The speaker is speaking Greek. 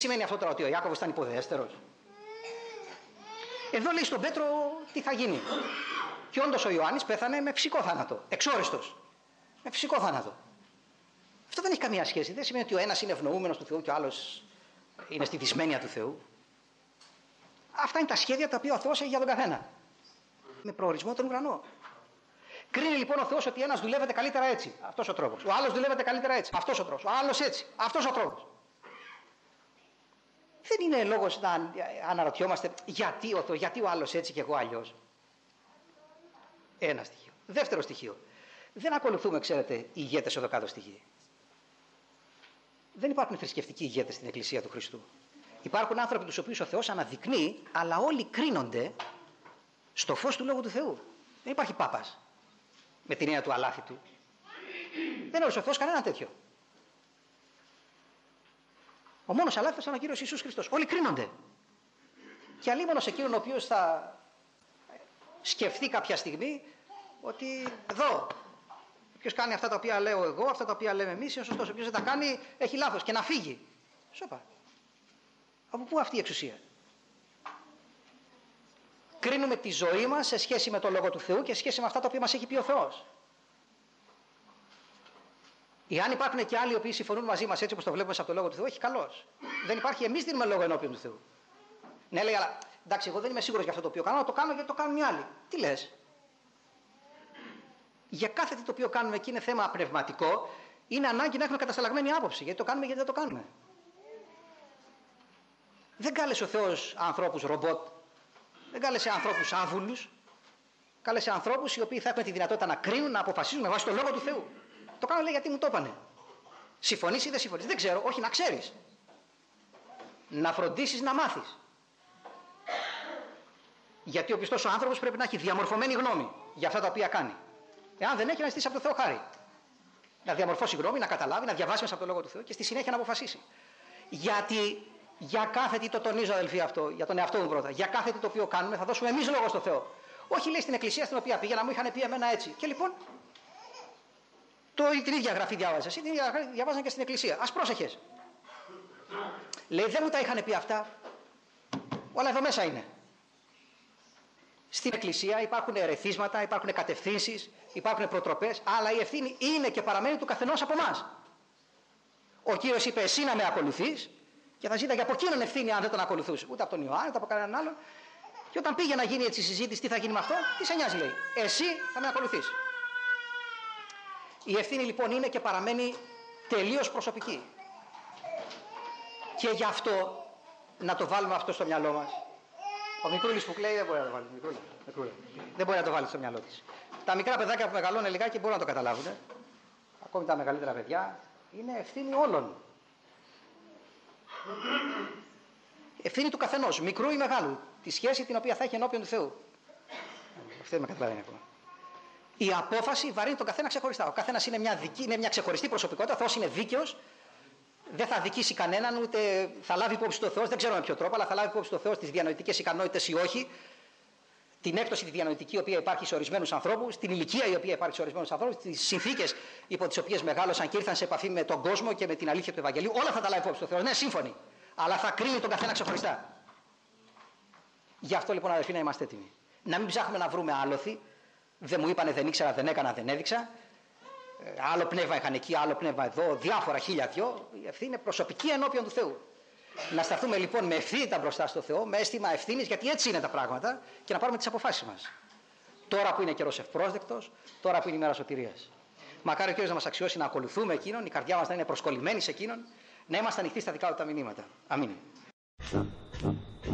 Σημαίνει αυτό τώρα ότι ο Ιάκωβος ήταν υποδέστερος? Εδώ λέει στον Πέτρο τι θα γίνει. Και όντως ο Ιωάννης πέθανε με φυσικό θάνατο, εξόριστος. Με φυσικό θάνατο. Αυτό δεν έχει καμία σχέση. Δεν σημαίνει ότι ο ένας είναι ευνοούμενος του Θεού και ο άλλος είναι στη δυσμένεια του Θεού. Αυτά είναι τα σχέδια τα οποία ο Θεός έχει για τον καθένα. Με προορισμό τον ουρανό. Κρίνει λοιπόν ο Θεός ότι ένας δουλεύεται καλύτερα έτσι, αυτός ο τρόπος. Ο άλλος δουλεύεται καλύτερα έτσι, αυτός ο τρόπος. Ο άλλος έτσι, αυτός ο τρόπος. Δεν είναι λόγος να αναρωτιόμαστε γιατί ο άλλος έτσι και εγώ αλλιώς. Ένα στοιχείο. Δεύτερο στοιχείο. Δεν ακολουθούμε, ξέρετε, ηγέτες εδώ κάτω στη γη. Δεν υπάρχουν θρησκευτικοί ηγέτες στην Εκκλησία του Χριστού. Υπάρχουν άνθρωποι τους οποίους ο Θεός αναδεικνύει, αλλά όλοι κρίνονται στο φως του Λόγου του Θεού. Δεν υπάρχει πάπας με την έννοια του αλάθητου. Δεν όρισε ο Θεός κανένα τέτοιο. Ο μόνος αλάθητος ήταν ο Κύριος Ιησούς Χριστός. Όλοι κρίνονται. Και αλίμονος εκείνον ο οποίος θα σκεφτεί κάποια στιγμή ότι εδώ, ποιος κάνει αυτά τα οποία λέω εγώ, αυτά τα οποία λέμε εμείς, είναι σωστός. Όποιος δεν τα κάνει έχει λάθος και να φύγει. Σοπα. Από πού αυτή η εξουσία? Κρίνουμε τη ζωή μας σε σχέση με το Λόγο του Θεού και σε σχέση με αυτά τα οποία μας έχει πει ο Θεός. Εάν υπάρχουν και άλλοι οι οποίοι συμφωνούν μαζί μας έτσι όπως το βλέπουμε από το Λόγο του Θεού, έχει καλώς. Δεν υπάρχει, εμείς δίνουμε λόγο ενώπιον του Θεού. Ναι, λέει, αλλά εντάξει, εγώ δεν είμαι σίγουρος για αυτό το οποίο κάνω, αλλά το κάνω γιατί το κάνουν οι άλλοι. Τι λες? Για κάθε τι το οποίο κάνουμε εκεί είναι θέμα πνευματικό, είναι ανάγκη να έχουμε κατασταλαγμένη άποψη. Γιατί το κάνουμε, γιατί δεν το κάνουμε. Δεν κάλεσε ο Θεός ανθρώπους ρομπότ, δεν κάλεσε ανθρώπους άβουλους, κάλεσε ανθρώπους οι οποίοι θα έχουν τη δυνατότητα να κρίνουν, να αποφασίζουν με βάση το Λόγο του Θεού. Το κάνω, λέει, γιατί μου το έπανε. Συμφωνείς ή δεν συμφωνείς? Δεν ξέρω, όχι, να ξέρεις. Να φροντίσεις να μάθεις. Γιατί ο πιστός ο άνθρωπος πρέπει να έχει διαμορφωμένη γνώμη για αυτά τα οποία κάνει. Εάν δεν έχει, να ζητήσει από το Θεό χάρη. Να διαμορφώσει γνώμη, να καταλάβει, να διαβάσει μέσα από το Λόγο του Θεού και στη συνέχεια να αποφασίσει. Γιατί για κάθε τι, το τονίζω αδελφοί αυτό, για τον εαυτό μου πρώτα, για κάθε τι το οποίο κάνουμε θα δώσουμε εμείς λόγο στο Θεό. Όχι, λέει, στην εκκλησία στην οποία πήγαινα, μου είχαν πει εμένα έτσι. Και λοιπόν, την ίδια γραφή διάβαζες, την ίδια γραφή διαβάζαν και στην εκκλησία. Ας πρόσεχες. Λέει, δεν μου τα είχαν πει αυτά. Όλα εδώ μέσα είναι. Στην εκκλησία υπάρχουν ερεθίσματα, υπάρχουν κατευθύνσεις, υπάρχουν προτροπές, αλλά η ευθύνη είναι και παραμένει του καθενός από εμάς. Ο Κύριος είπε, εσύ να με ακολουθείς, και θα ζήταγε από εκείνον ευθύνη αν δεν τον ακολουθούσε. Ούτε από τον Ιωάννη, ούτε από κανέναν άλλον. Και όταν πήγε να γίνει έτσι η συζήτηση, τι θα γίνει με αυτό, τι σε νοιάζει, λέει. Εσύ θα με ακολουθείς. Η ευθύνη λοιπόν είναι και παραμένει τελείως προσωπική. Και γι' αυτό να το βάλουμε αυτό στο μυαλό μας. Ο μικρούλης που κλαίει δεν μπορεί να το βάλει. Μικρούλα. Δεν μπορεί να το βάλει στο μυαλό της. Τα μικρά παιδάκια που μεγαλώνουν λιγάκι μπορούν να το καταλάβουν. Ακόμη τα μεγαλύτερα παιδιά. Είναι ευθύνη όλων. Ευθύνη του καθενός, μικρού ή μεγάλου. Τη σχέση την οποία θα έχει ενώπιον του Θεού. Αυτό δεν με καταλαβαίνει ακόμα. Η απόφαση βαρύνει τον καθένα ξεχωριστά. Ο καθένας είναι μια ξεχωριστή προσωπικότητα. Ο Θεός είναι δίκαιος. Δεν θα δικήσει κανέναν, ούτε θα λάβει υπόψη το Θεός, δεν ξέρω με ποιο τρόπο, αλλά θα λάβει υπόψη το Θεός τις διανοητικές ικανότητες ή όχι, την έκπτωση τη διανοητική η οποία υπάρχει σε ορισμένους ανθρώπους, την ηλικία η οποία υπάρχει σε ορισμένους ανθρώπους, τις συνθήκες υπό τις οποίες μεγάλωσαν και ήρθαν σε επαφή με τον κόσμο και με την αλήθεια του Ευαγγελίου. Όλα θα τα λάβει υπόψη το Θεός. Ναι, σύμφωνοι. Αλλά θα κρίνει τον καθένα ξεχωριστά. Γι' αυτό λοιπόν, αδελφοί, να είμαστε έτοιμοι. Να μην ψάχνουμε να βρούμε άλοθη. Δεν μου είπανε, δεν ήξερα, δεν έκανα, δεν έδειξα. Άλλο πνεύμα είχαν εκεί, άλλο πνεύμα εδώ, διάφορα χίλια δυο. Η ευθύνη είναι προσωπική ενώπιον του Θεού. Να σταθούμε λοιπόν με ευθύνη μπροστά στο Θεό, με αίσθημα ευθύνης, γιατί έτσι είναι τα πράγματα, και να πάρουμε τις αποφάσεις μας. Τώρα που είναι καιρός ευπρόσδεκτος, τώρα που είναι η μέρα σωτηρίας. Μακάρι ο Κύριος να μας αξιώσει να ακολουθούμε εκείνον, η καρδιά μας να είναι προσκολλημένη σε εκείνον, να είμαστε ανοιχτοί στα δικά του τα μηνύματα. Αμήν.